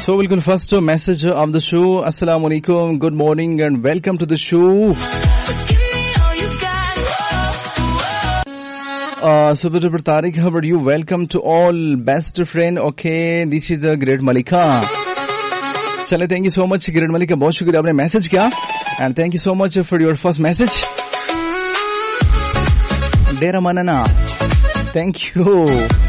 So बिल्कुल first message of the show, अस्सलाम वालेकुम, good morning and welcome to the show. Super Tariq, how are you? Welcome to all best friend. Okay, this is a Great Malika. चले, thank you so much Great Malika, बहुत शुक्रिया आपने message किया and thank you so much for your first message. Dera Manana, thank you.